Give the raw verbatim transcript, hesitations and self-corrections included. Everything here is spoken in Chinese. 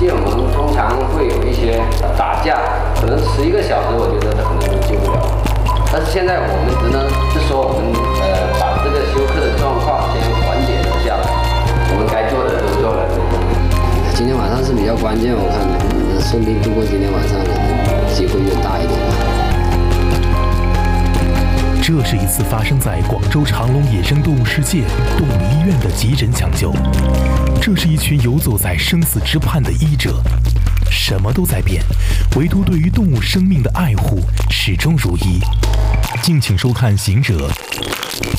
期我们通常会有一些打架，可能十一个小时，我觉得可能都救不了。但是现在我们只能是说，我们呃把这个休克的状况先缓解了下来，我们该做的都做了。今天晚上是比较关键，我看能顺利度过今天晚上，可能机会越大一点吧。 这是一次发生在广州长隆野生动物世界动物医院的急诊抢救。这是一群游走在生死之畔的医者，什么都在变，唯独对于动物生命的爱护始终如一。敬请收看《行者》。